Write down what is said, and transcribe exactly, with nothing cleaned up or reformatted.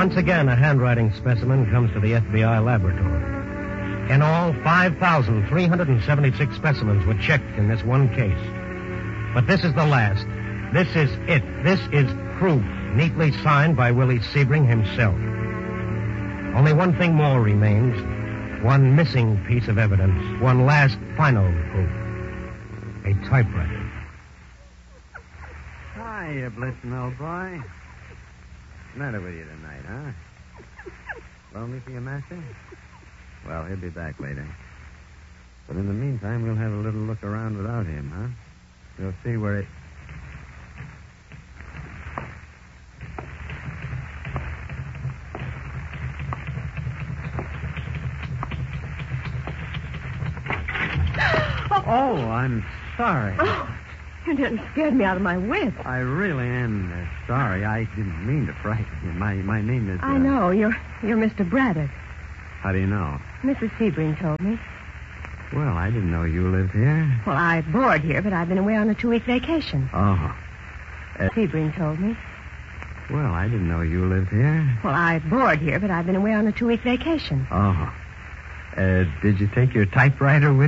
Once again, a handwriting specimen comes to the F B I laboratory. In all, five thousand three hundred seventy-six specimens were checked in this one case. But this is the last. This is it. This is proof, neatly signed by Willie Sebring himself. Only one thing more remains. One missing piece of evidence. One last final proof. A typewriter. Hiya, Blitzen, old boy. What's the matter with you tonight, huh? Lonely for your master? Well, he'll be back later. But in the meantime, we'll have a little look around without him, huh? We'll see where it... Oh, I'm sorry. Oh, you didn't scare me out of my wits. I really am uh, sorry. I didn't mean to frighten you. My my name is... Uh... I know. You're you're Mister Braddock. How do you know? Missus Sebring told me. Well, I didn't know you lived here. Well, I board here, but I've been away on a two-week vacation. Oh. Uh... Sebring told me. Well, I didn't know you lived here. Well, I board here, but I've been away on a two-week vacation. Oh. Uh, did you take your typewriter with